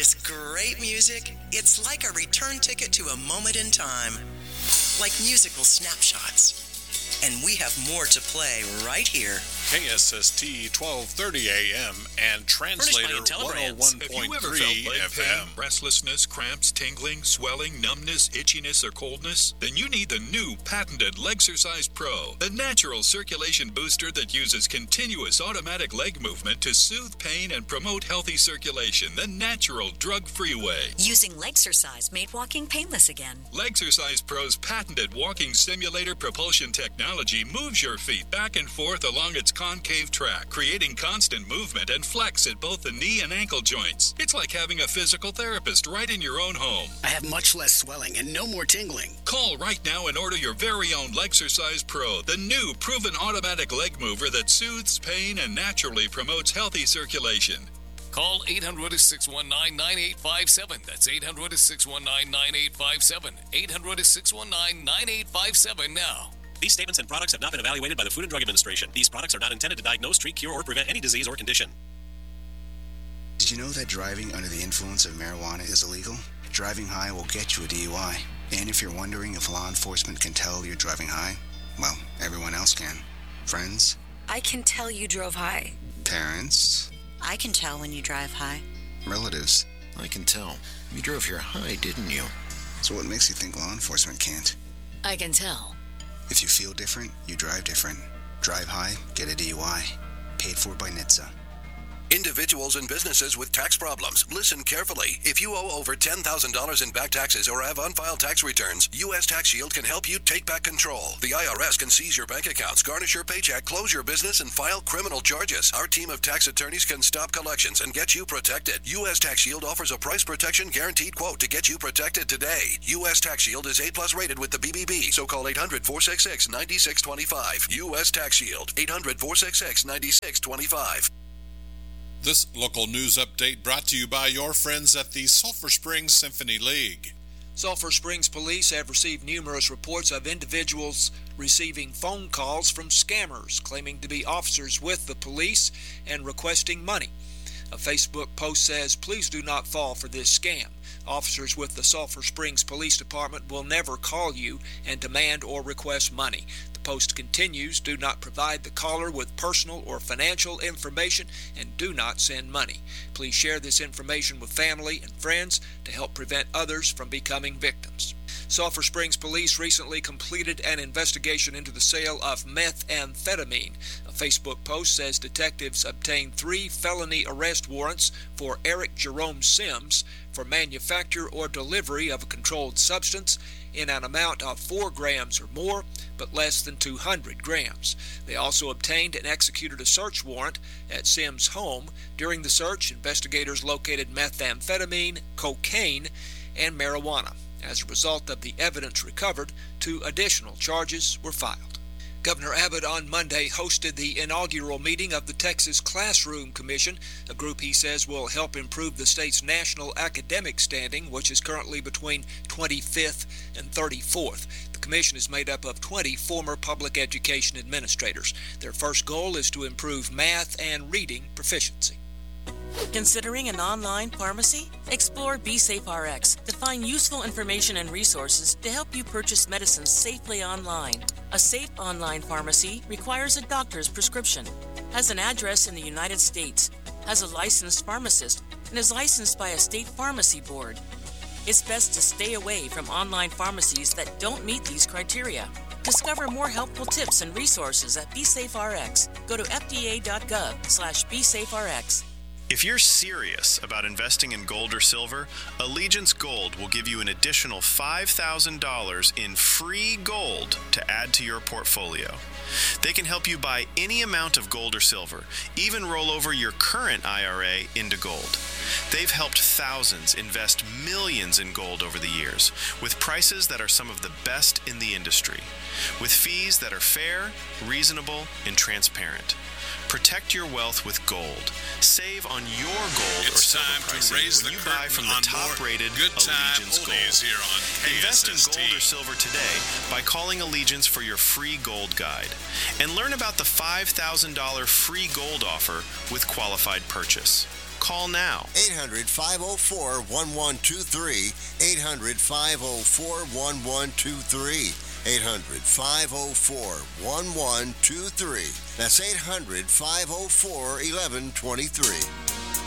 It's great music. It's like a return ticket to a moment in time, like musical snapshots. And we have more to play right here. KSST 1230 AM and Translator 101.3 Have you ever felt leg pain, FM. restlessness, cramps, tingling, swelling, numbness, itchiness, or coldness? Then you need the new patented Legsercise Pro, the natural circulation booster that uses continuous automatic leg movement to soothe pain and promote healthy circulation the natural, drug-free way. Using Legsercise made walking painless again. Legsercise Pro's patented walking simulator propulsion technology moves your feet back and forth along its concave track, creating constant movement and flex at both the knee and ankle joints. It's like having a physical therapist right in your own home. I have much less swelling and no more tingling. Call right now and order your very own Legsercise Pro, the new proven automatic leg mover that soothes pain and naturally promotes healthy circulation. Call 800-619-9857. That's 800-619-9857. 800-619-9857 now. These statements and products have not been evaluated by the Food and Drug Administration. These products are not intended to diagnose, treat, cure, or prevent any disease or condition. Did you know that driving under the influence of marijuana is illegal? Driving high will get you a DUI. And if you're wondering if law enforcement can tell you're driving high, well, everyone else can. Friends? I can tell you drove high. Parents? I can tell when you drive high. Relatives? I can tell. You drove here high, didn't you? So what makes you think law enforcement can't? I can tell. If you feel different, you drive different. Drive high, get a DUI. Paid for by NHTSA. Individuals and businesses with tax problems, listen carefully. If you owe over $10,000 in back taxes or have unfiled tax returns, U.S. Tax Shield can help you take back control. The IRS can seize your bank accounts, garnish your paycheck, close your business, and file criminal charges. Our team of tax attorneys can stop collections and get you protected. U.S. Tax Shield offers a price protection guaranteed quote to get you protected today. U.S. Tax Shield is A+ rated with the BBB, so call 800-466-9625. U.S. Tax Shield, 800-466-9625. This local news update brought to you by your friends at the Sulphur Springs Symphony League. Sulphur Springs police have received numerous reports of individuals receiving phone calls from scammers claiming to be officers with the police and requesting money. A Facebook post says, "Please do not fall for this scam. Officers with the Sulphur Springs Police Department will never call you and demand or request money." The post continues, "Do not provide the caller with personal or financial information and do not send money. Please share this information with family and friends to help prevent others from becoming victims." Sulphur Springs Police recently completed an investigation into the sale of methamphetamine. A Facebook post says detectives obtained 3 felony arrest warrants for Eric Jerome Sims for manufacture or delivery of a controlled substance in an amount of 4 grams or more, but less than 200 grams. They also obtained and executed a search warrant at Sims' home. During the search, investigators located methamphetamine, cocaine, and marijuana. As a result of the evidence recovered, 2 additional charges were filed. Governor Abbott on Monday hosted the inaugural meeting of the Texas Classroom Commission, a group he says will help improve the state's national academic standing, which is currently between 25th and 34th. The commission is made up of 20 former public education administrators. Their first goal is to improve math and reading proficiency. Considering an online pharmacy? Explore BeSafeRx to find useful information and resources to help you purchase medicines safely online. A safe online pharmacy requires a doctor's prescription, has an address in the United States, has a licensed pharmacist, and is licensed by a state pharmacy board. It's best to stay away from online pharmacies that don't meet these criteria. Discover more helpful tips and resources at BeSafeRx. Go to fda.gov/BeSafeRx. If you're serious about investing in gold or silver, Allegiance Gold will give you an additional $5,000 in free gold to add to your portfolio. They can help you buy any amount of gold or silver, even roll over your current IRA into gold. They've helped thousands invest millions in gold over the years, with prices that are some of the best in the industry, with fees that are fair, reasonable, and transparent. Protect your wealth with gold. Save on your gold or silver prices when you buy from the top-rated Allegiance Gold. Invest in gold or silver today by calling Allegiance for your free gold guide. And learn about the $5,000 free gold offer with qualified purchase. Call now. 800-504-1123. 800-504-1123. 800-504-1123. That's 800-504-1123.